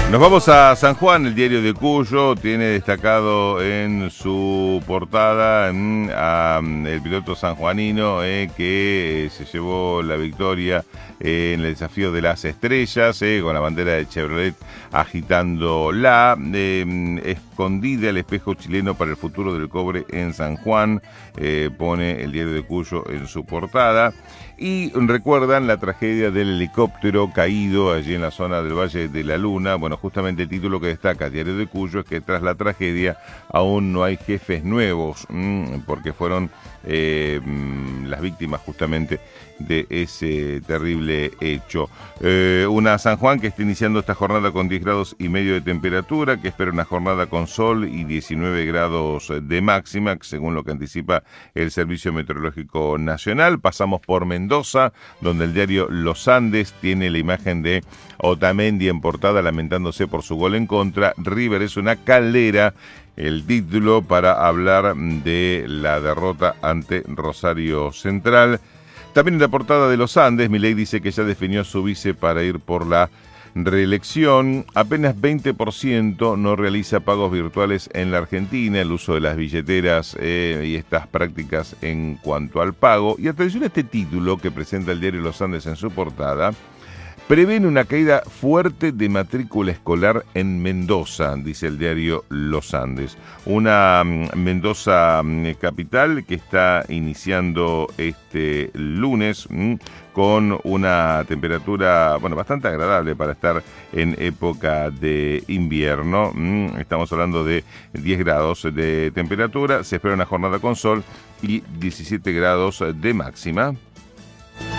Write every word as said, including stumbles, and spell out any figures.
Nos vamos a San Juan. El diario de Cuyo tiene destacado en su portada mm, a, el piloto sanjuanino eh, que eh, se llevó la victoria eh, en el desafío de las estrellas, eh, con la bandera de Chevrolet agitándola, eh, escondida el espejo chileno para el futuro del cobre en San Juan, eh, pone el diario de Cuyo en su portada. Y recuerdan la tragedia del helicóptero caído allí en la zona del Valle de la Luna. Bueno, justamente el título que destaca el diario de Cuyo es que tras la tragedia aún no hay jefes nuevos, mmm, porque fueron eh, las víctimas justamente de ese terrible hecho. Eh, una San Juan que está iniciando esta jornada con diez grados y medio de temperatura, que espera una jornada con sol y diecinueve grados de máxima, según lo que anticipa el Servicio Meteorológico Nacional. Pasamos por Mendoza, donde el diario Los Andes tiene la imagen de Otamendi en portada lamentándose por su gol en contra. River es una caldera, el título para hablar de la derrota ante Rosario Central. También en la portada de Los Andes, Milei dice que ya definió su vice para ir por la reelección. Apenas veinte por ciento no realiza pagos virtuales en la Argentina, el uso de las billeteras eh, y estas prácticas en cuanto al pago. Y atención a este título que presenta el diario Los Andes en su portada. Prevén una caída fuerte de matrícula escolar en Mendoza, dice el diario Los Andes. Una um, Mendoza um, capital que está iniciando este lunes um, con una temperatura, bueno, bastante agradable para estar en época de invierno. Um, estamos hablando de diez grados de temperatura, se espera una jornada con sol y diecisiete grados de máxima.